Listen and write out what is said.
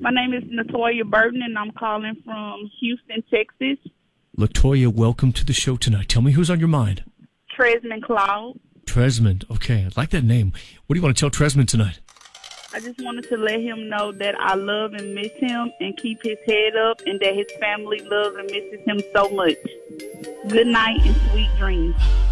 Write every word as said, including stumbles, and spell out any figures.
My name is Natoya Burton, and I'm calling from Houston, Texas. Latoya, welcome to the show tonight. Tell me who's on your mind. Tresmond Cloud. Tresmond, okay. I like that name. What do you want to tell Tresmond tonight? I just wanted to let him know that I love and miss him and keep his head up, and that his family loves and misses him so much. Good night and sweet dreams.